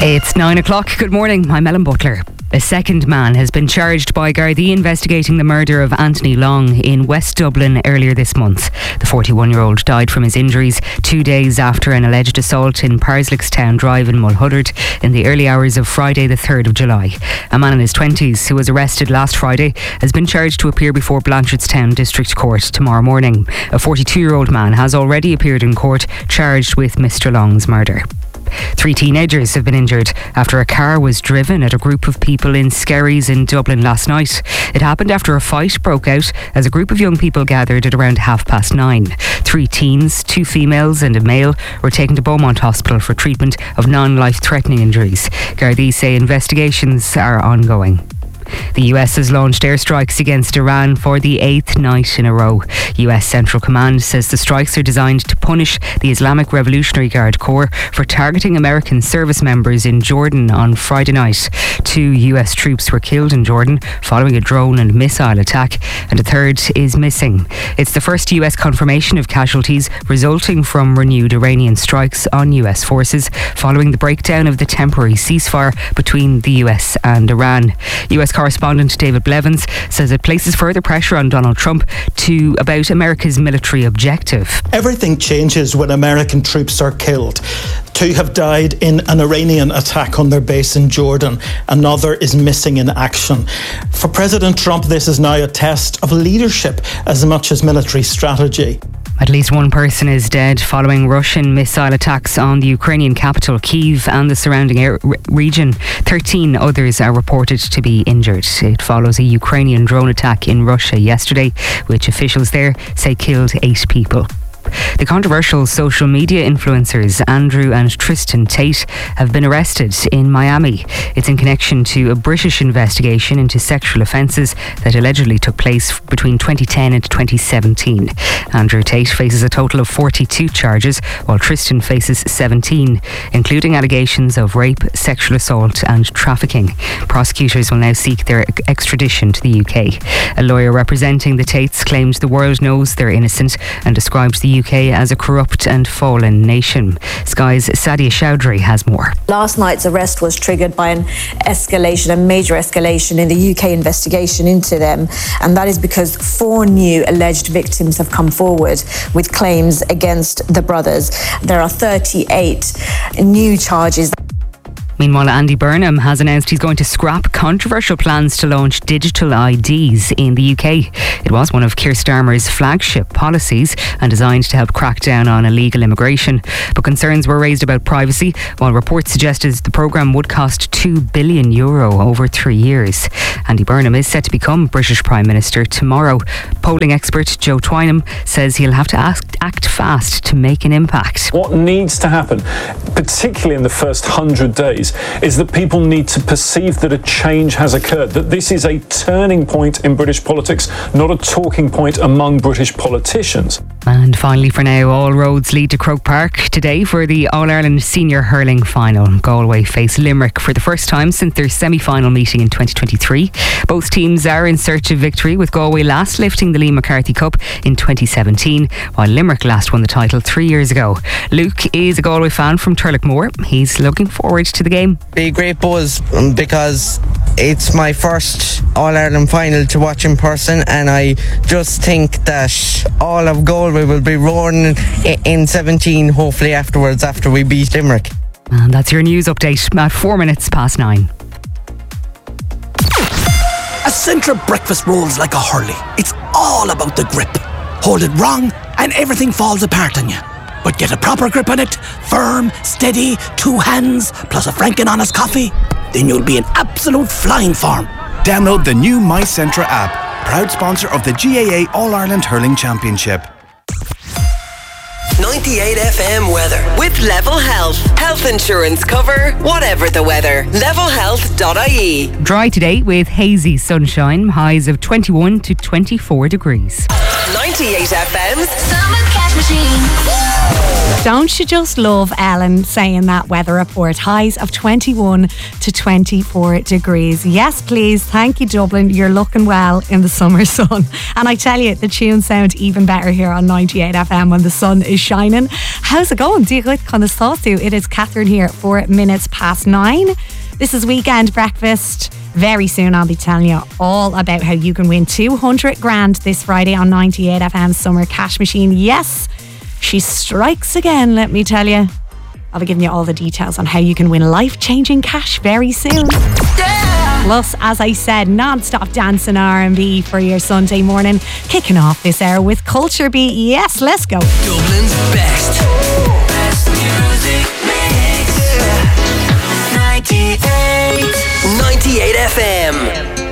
It's 9 o'clock. Good morning. I'm Ellen Butler. A second man has been charged by Gardaí investigating the murder of Anthony Long in West Dublin earlier this month. The 41-year-old died from his injuries 2 days after an alleged assault in Parslickstown Drive in Mulhuddard in the early hours of Friday the 3rd of July. A man in his 20s who was arrested last Friday has been charged to appear before Blanchardstown District Court tomorrow morning. A 42-year-old man has already appeared in court charged with Mr. Long's murder. 3 teenagers have been injured after a car was driven at a group of people in Skerries in Dublin last night. It happened after a fight broke out as a group of young people gathered at around 9:30. 3 teens, 2 females and a male were taken to Beaumont Hospital for treatment of non-life-threatening injuries. Gardaí say investigations are ongoing. The US has launched airstrikes against Iran for the 8th night in a row. US Central Command says the strikes are designed to punish the Islamic Revolutionary Guard Corps for targeting American service members in Jordan on Friday night. 2 US troops were killed in Jordan following a drone and missile attack, and a third is missing. It's the first US confirmation of casualties resulting from renewed Iranian strikes on US forces following the breakdown of the temporary ceasefire between the US and Iran. US correspondent David Blevins says it places further pressure on Donald Trump about America's military objective. Everything changes when American troops are killed. 2 have died in an Iranian attack on their base in Jordan. Another is missing in action. For President Trump, this is now a test of leadership as much as military strategy. At least 1 person is dead following Russian missile attacks on the Ukrainian capital Kyiv and the surrounding region. 13 others are reported to be injured. It follows a Ukrainian drone attack in Russia yesterday, which officials there say killed 8 people. The controversial social media influencers Andrew and Tristan Tate have been arrested in Miami. It's in connection to a British investigation into sexual offences that allegedly took place between 2010 and 2017. Andrew Tate faces a total of 42 charges, while Tristan faces 17, including allegations of rape, sexual assault and trafficking. Prosecutors will now seek their extradition to the UK. A lawyer representing the Tates claims the world knows they're innocent and describes the UK as a corrupt and fallen nation. Sky's Sadia Chowdhury has more. Last night's arrest was triggered by a major escalation in the UK investigation into them, and that is because 4 new alleged victims have come forward with claims against the brothers. There are 38 new charges. Meanwhile, Andy Burnham has announced he's going to scrap controversial plans to launch digital IDs in the UK. It was one of Keir Starmer's flagship policies and designed to help crack down on illegal immigration. But concerns were raised about privacy, while reports suggested the programme would cost €2 billion over 3 years. Andy Burnham is set to become British Prime Minister tomorrow. Polling expert Joe Twynham says he'll have to act fast to make an impact. What needs to happen, particularly in the first 100 days, is that people need to perceive that a change has occurred, that this is a turning point in British politics, not a talking point among British politicians. And finally, for now, all roads lead to Croke Park today for the All-Ireland Senior Hurling Final. Galway face Limerick for the first time since their semi-final meeting in 2023. Both teams are in search of victory, with Galway last lifting the Lee McCarthy Cup in 2017, while Limerick last won the title 3 years ago. Luke is a Galway fan from Turlockmore. He's looking forward to the game. Be a great buzz because it's my first All-Ireland final to watch in person, and I just think that all of Galway will be roaring in 17 hopefully afterwards after we beat Limerick. And that's your news update at 9:04. A Centra breakfast rolls like a hurley. It's all about the grip. Hold it wrong and everything falls apart on you. But get a proper grip on it, firm, steady, 2 hands, plus a franken honest coffee, then you'll be in absolute flying form. Download the new My Centra app, proud sponsor of the GAA All-Ireland Hurling Championship. 98 FM weather with Level Health. Health insurance cover, whatever the weather. levelhealth.ie. Dry today with hazy sunshine, highs of 21 to 24 degrees. 98 FM's Summer Cash Machine. Don't you just love Ellen saying that weather report? Highs of 21 to 24 degrees. Yes, please. Thank you, Dublin. You're looking well in the summer sun. And I tell you, the tunes sound even better here on 98 FM when the sun is shining. How's it going? Dígait chun stáú. It is Catherine here, 4 minutes past 9. This is Weekend Breakfast. Very soon I'll be telling you all about how you can win 200 grand this Friday on 98 FM's Summer Cash Machine. Yes, she strikes again, let me tell you. I'll be giving you all the details on how you can win life-changing cash very soon. Plus, as I said, non-stop dancing R&B for your Sunday morning. Kicking off this hour with Culture Beat. Yes, let's go. Dublin's best music mix. 98 FM.